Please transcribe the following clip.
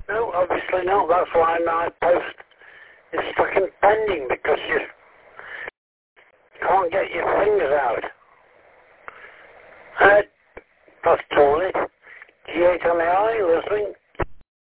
No, obviously not. That's why my post is fucking pending, because you can't get your fingers out. That's toilet. G8 on the eye, listening.